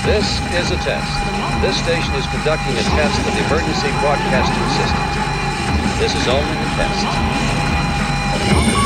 This is a test. This station is conducting a test of the emergency broadcasting system. This is only a test.